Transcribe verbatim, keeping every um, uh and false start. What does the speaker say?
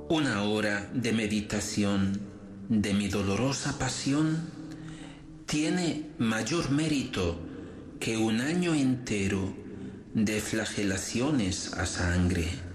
Una hora de meditación de mi dolorosa pasión tiene mayor mérito que un año entero de flagelaciones a sangre.